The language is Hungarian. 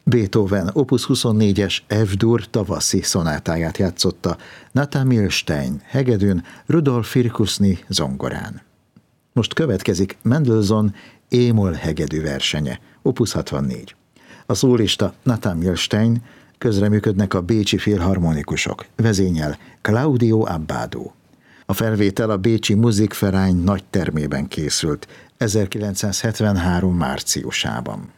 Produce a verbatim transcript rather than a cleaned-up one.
Beethoven opus huszonnégyes F-dur tavaszi szonátáját játszotta Nathan Milstein hegedűn, Rudolf Firkusny zongorán. Most következik Mendelssohn é-moll hegedű versenye, opus hatvannégy. A szólista Nathan Milstein, közreműködnek a bécsi filharmonikusok, vezényel Claudio Abbado. A felvétel a bécsi Musikverein nagy termében készült ezerkilencszázhetvenhárom márciusában.